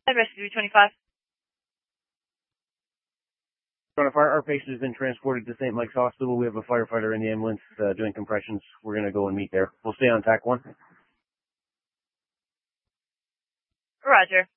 Rescue 325. Our patient has been transported to St. Mike's Hospital. We have a firefighter in the ambulance doing compressions. We're going to go and meet there. We'll stay on TAC 1. Roger.